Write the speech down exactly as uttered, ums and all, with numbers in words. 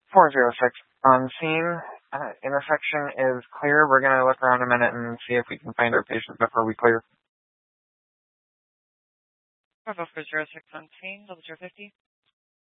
four zero six on scene. Uh, intersection is clear. We're going to look around a minute and see if we can find our patient before we clear. Bravo four zero six on scene, level zero fifty.